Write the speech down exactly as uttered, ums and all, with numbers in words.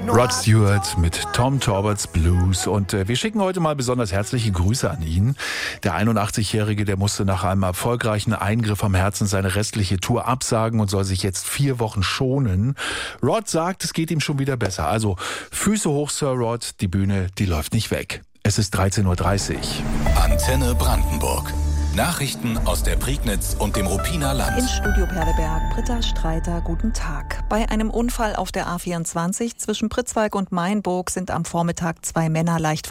Rod Stewart mit Tom Torberts Blues und äh, wir schicken heute mal besonders herzliche Grüße an ihn. Der einundachtzigjährige, der musste nach einem erfolgreichen Eingriff am Herzen seine restliche Tour absagen und soll sich jetzt vier Wochen schonen. Rod sagt, es geht ihm schon wieder besser. Also Füße hoch, Sir Rod, die Bühne, die läuft nicht weg. Es ist dreizehn Uhr dreißig. Antenne Brandenburg. Nachrichten aus der Prignitz und dem Ruppiner Land. In Studio Perleberg, Britta Streiter, guten Tag. Bei einem Unfall auf der A vierundzwanzig zwischen Pritzwalk und Mainburg sind am Vormittag zwei Männer leicht